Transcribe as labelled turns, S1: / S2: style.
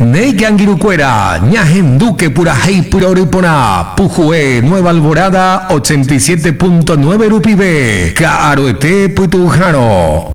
S1: Neigangirucuera, Ñajenduque, Purajei, Puroripona, Pujue, Nueva Alborada, 87.9 Rupibe, Caroete, Putujano.